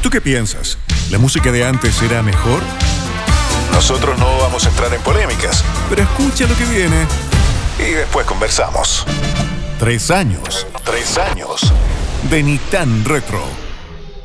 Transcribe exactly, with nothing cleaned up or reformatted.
¿Tú qué piensas? ¿La música de antes era mejor? Nosotros no vamos a entrar en polémicas, pero escucha lo que viene. Y después conversamos. Tres años. Tres años. De Ni Tan Retro.